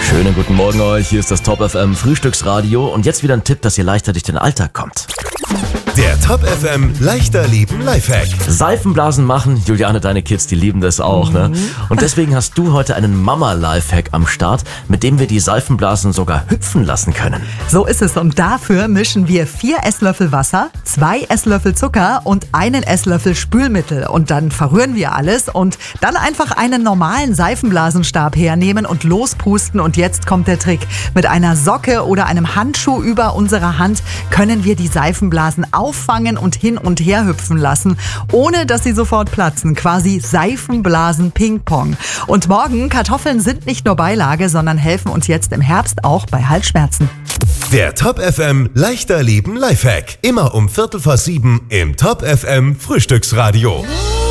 Schönen guten Morgen euch, hier ist das Top FM Frühstücksradio und jetzt wieder ein Tipp, dass ihr leichter durch den Alltag kommt. Der Top FM leichter leben Lifehack. Seifenblasen machen, Juliane, deine Kids, die lieben das auch, ne? Und deswegen hast du heute einen Mama-Lifehack am Start, mit dem wir die Seifenblasen sogar hüpfen lassen können. So ist es und dafür mischen wir 4 Esslöffel Wasser, 2 Esslöffel Zucker und 1 Esslöffel Spülmittel und dann verrühren wir alles und dann einfach einen normalen Seifenblasenstab hernehmen und lospusten und jetzt kommt der Trick. Mit einer Socke oder einem Handschuh über unserer Hand können wir die Seifenblasen auffangen und hin und her hüpfen lassen, ohne dass sie sofort platzen. Quasi Seifenblasen-Ping-Pong. Und morgen, Kartoffeln sind nicht nur Beilage, sondern helfen uns jetzt im Herbst auch bei Halsschmerzen. Der Top FM leichter leben Lifehack. Immer um 6:45 im Top FM Frühstücksradio.